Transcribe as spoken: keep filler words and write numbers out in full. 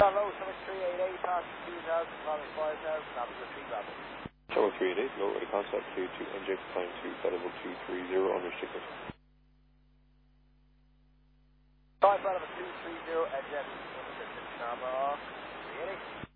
low, seven three eight eight, past two thousand, calling five thousand, Navigator three Bravo. Tower three eight eight, low ready contact, clear to N J, climb to flight level two three zero, unrestricted. Five flight level two three zero, N J, unrestricted, camera three eight eight.